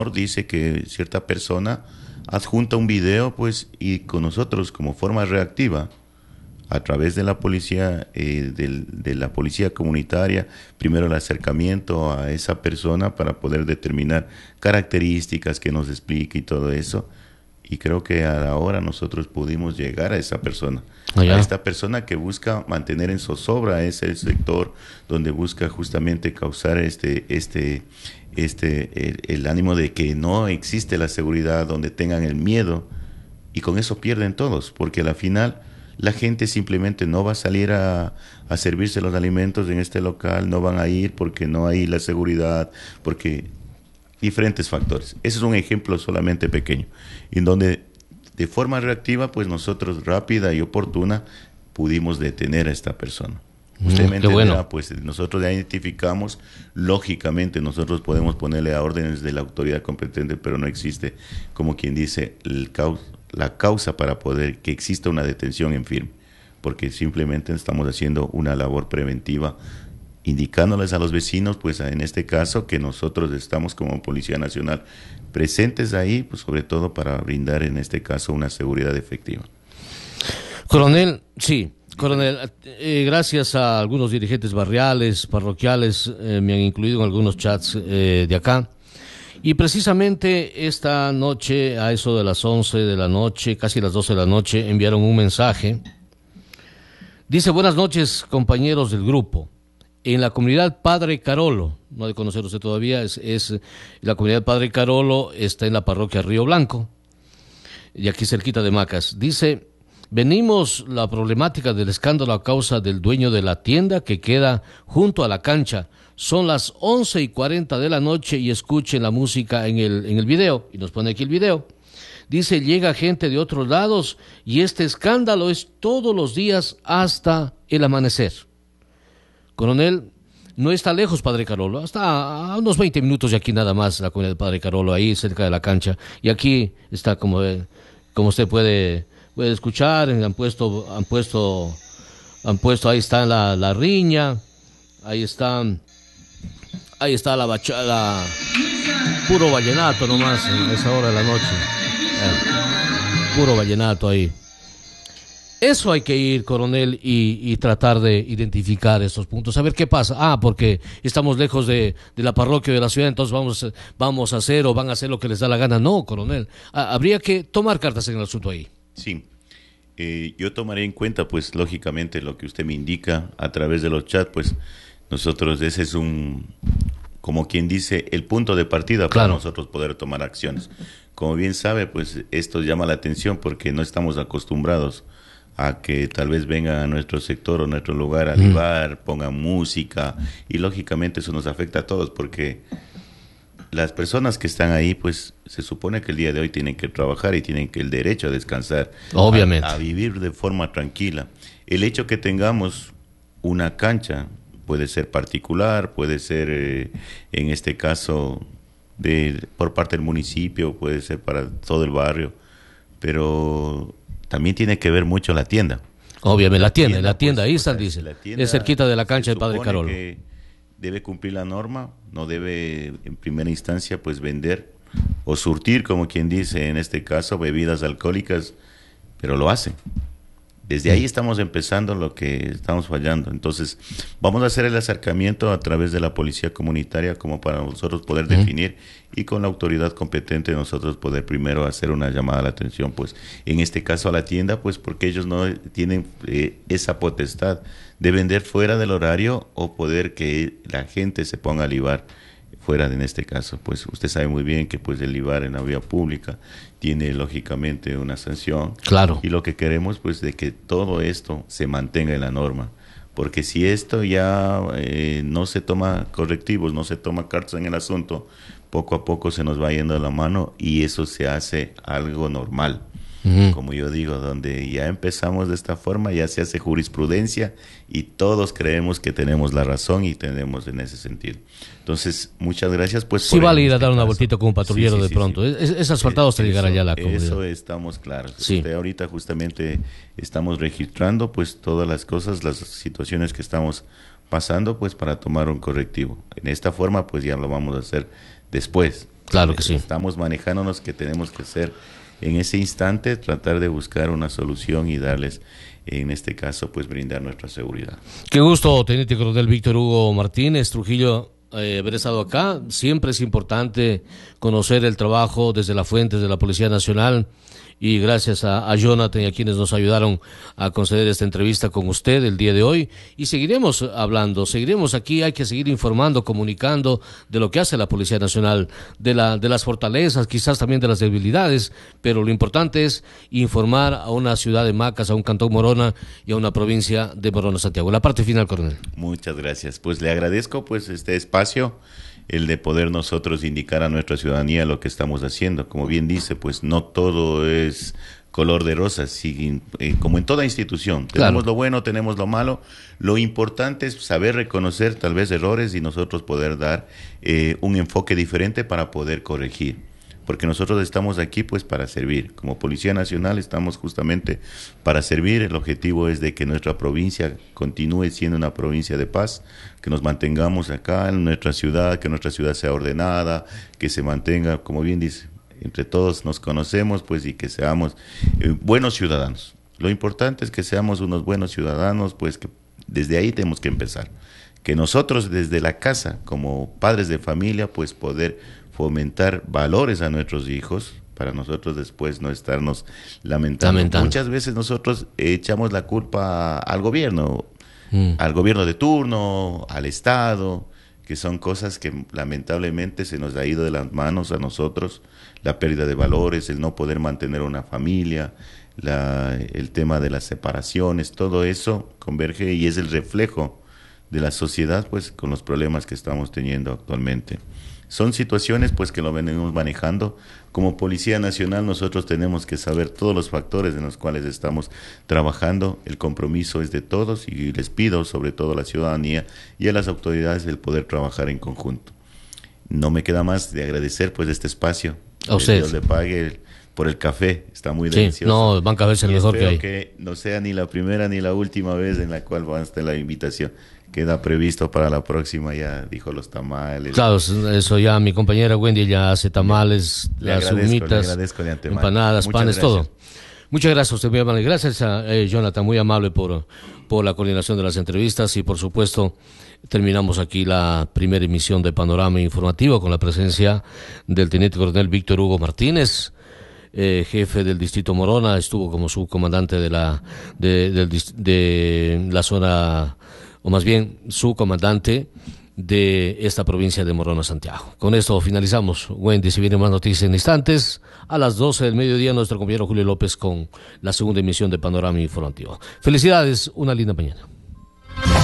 dice que cierta persona adjunta un video, pues, y con nosotros como forma reactiva, a través de la policía, de la policía comunitaria, primero el acercamiento a esa persona para poder determinar características que nos explique y todo eso. Y creo que a la hora nosotros pudimos llegar a esa persona, a esta persona que busca mantener en zozobra ese sector, donde busca justamente causar el ánimo de que no existe la seguridad, donde tengan el miedo, y con eso pierden todos, porque a la final la gente simplemente no va a salir a servirse los alimentos en este local, no van a ir porque no hay la seguridad, porque diferentes factores. Ese es un ejemplo solamente pequeño, en donde de forma reactiva, pues nosotros rápida y oportuna pudimos detener a esta persona. Usted me entenderá, bueno, pues nosotros ya identificamos, lógicamente nosotros podemos ponerle a órdenes de la autoridad competente, pero no existe, como quien dice, la causa para poder que exista una detención en firme, porque simplemente estamos haciendo una labor preventiva, indicándoles a los vecinos, pues en este caso, que nosotros estamos como Policía Nacional presentes ahí, pues sobre todo para brindar en este caso una seguridad efectiva. Coronel, sí. Coronel, gracias a algunos dirigentes barriales, parroquiales, me han incluido en algunos chats de acá. Y precisamente esta noche, a eso de las 11 de la noche, casi las 12 de la noche, enviaron un mensaje. Dice: buenas noches, compañeros del grupo. En la comunidad Padre Carolo, no ha de conocer usted todavía, es la comunidad Padre Carolo, está en la parroquia Río Blanco, y aquí cerquita de Macas. Dice: venimos la problemática del escándalo a causa del dueño de la tienda que queda junto a la cancha. Son las 11:40 de la noche y escuchen la música en el video. Y nos pone aquí el video. Dice: llega gente de otros lados y este escándalo es todos los días hasta el amanecer. Coronel, no está lejos Padre Carolo, está a unos 20 minutos de aquí nada más la comunidad de Padre Carolo, ahí cerca de la cancha. Y aquí está, como usted puede escuchar, han puesto, ahí está la riña, ahí está la bachada, puro vallenato nomás a esa hora de la noche, puro vallenato ahí. Eso hay que ir, coronel, y tratar de identificar estos puntos, a ver qué pasa. Porque estamos lejos de la parroquia de la ciudad, entonces vamos a hacer o van a hacer lo que les da la gana. No, coronel, habría que tomar cartas en el asunto ahí. Sí. Yo tomaré en cuenta, pues, lógicamente, lo que usted me indica a través de los chats, pues, nosotros, ese es como quien dice, el punto de partida para nosotros poder tomar acciones. Como bien sabe, pues, esto llama la atención porque no estamos acostumbrados a que tal vez vengan a nuestro sector o nuestro lugar a libar, pongan música, y lógicamente eso nos afecta a todos, porque las personas que están ahí, pues se supone que el día de hoy tienen que trabajar y tienen el derecho a descansar, obviamente, a vivir de forma tranquila. El hecho que tengamos una cancha, puede ser particular, puede ser en este caso por parte del municipio, puede ser para todo el barrio, pero también tiene que ver mucho la tienda. Obviamente, la tienda, ahí está, dice, es cerquita de la cancha de Padre Carolo. Que debe cumplir la norma, no debe en primera instancia pues vender o surtir, como quien dice, en este caso, bebidas alcohólicas, pero lo hacen. Desde ahí estamos empezando lo que estamos fallando. Entonces, vamos a hacer el acercamiento a través de la policía comunitaria como para nosotros poder definir, y con la autoridad competente nosotros poder primero hacer una llamada a la atención, pues en este caso a la tienda, pues porque ellos no tienen esa potestad de vender fuera del horario o poder que la gente se ponga a libar fuera de, en este caso, pues usted sabe muy bien que pues el libar en la vía pública tiene lógicamente una sanción. Claro. Y lo que queremos pues de que todo esto se mantenga en la norma, porque si esto ya no se toma correctivos, no se toma cartas en el asunto, poco a poco se nos va yendo de la mano y eso se hace algo normal. Como yo digo, donde ya empezamos de esta forma, ya se hace jurisprudencia y todos creemos que tenemos la razón y tenemos en ese sentido. Entonces, muchas gracias. Pues sí, vale ir a dar una vueltita con un patrullero de pronto. Sí. Es asfaltado hasta llegar allá a la comunidad. Eso estamos claros. Sí. Usted ahorita justamente estamos registrando pues todas las cosas, las situaciones que estamos pasando pues para tomar un correctivo. En esta forma pues ya lo vamos a hacer después. Claro que sí. Estamos manejándonos, que tenemos que hacer en ese instante, tratar de buscar una solución y darles, en este caso, pues brindar nuestra seguridad. Qué gusto, Teniente Coronel Víctor Hugo Martínez Trujillo, haber estado acá. Siempre es importante conocer el trabajo desde la fuente de la Policía Nacional. Y gracias a Jonathan y a quienes nos ayudaron a conceder esta entrevista con usted el día de hoy. Y seguiremos hablando, seguiremos aquí, hay que seguir informando, comunicando de lo que hace la Policía Nacional, de las fortalezas, quizás también de las debilidades, pero lo importante es informar a una ciudad de Macas, a un cantón Morona y a una provincia de Morona, Santiago. La parte final, coronel. Muchas gracias. Pues le agradezco pues este espacio, el de poder nosotros indicar a nuestra ciudadanía lo que estamos haciendo. Como bien dice, pues no todo es color de rosas, como en toda institución. Tenemos lo bueno, tenemos lo malo. Lo importante es saber reconocer tal vez errores y nosotros poder dar un enfoque diferente para poder corregir. Porque nosotros estamos aquí pues para servir. Como Policía Nacional estamos justamente para servir. El objetivo es de que nuestra provincia continúe siendo una provincia de paz, que nos mantengamos acá en nuestra ciudad, que nuestra ciudad sea ordenada, que se mantenga, como bien dice, entre todos nos conocemos pues y que seamos buenos ciudadanos. Lo importante es que seamos unos buenos ciudadanos, pues que desde ahí tenemos que empezar. Que nosotros desde la casa, como padres de familia, pues poder fomentar valores a nuestros hijos, para nosotros después no estarnos lamentando. Muchas veces nosotros echamos la culpa al gobierno de turno, al Estado, que son cosas que lamentablemente se nos ha ido de las manos a nosotros, la pérdida de valores, el no poder mantener una familia, el tema de las separaciones, todo eso converge y es el reflejo de la sociedad, pues con los problemas que estamos teniendo actualmente. Son situaciones pues que lo venimos manejando. Como Policía Nacional nosotros tenemos que saber todos los factores en los cuales estamos trabajando. El compromiso es de todos y les pido sobre todo a la ciudadanía y a las autoridades el poder trabajar en conjunto. No me queda más de agradecer pues este espacio. A usted. Dios le pague por el café, está muy delicioso. No, Banca Café es el mejor que hay. Que no sea ni la primera ni la última vez en la cual va a estar la invitación. Queda previsto para la próxima, ya dijo los tamales. Claro, eso ya mi compañera Wendy ya hace tamales, las humitas, empanadas, panes, todo. Muchas gracias a usted, muy amable. Gracias a Jonathan, muy amable por la coordinación de las entrevistas y por supuesto terminamos aquí la primera emisión de Panorama Informativo con la presencia del Teniente Coronel Víctor Hugo Martínez, jefe del Distrito Morona, estuvo como subcomandante de la zona, o más bien su comandante de esta provincia de Morona, Santiago. Con esto finalizamos. Wendy, si vienen más noticias en instantes, a las 12 del mediodía nuestro compañero Julio López con la segunda emisión de Panorama Informativo. Felicidades, una linda mañana.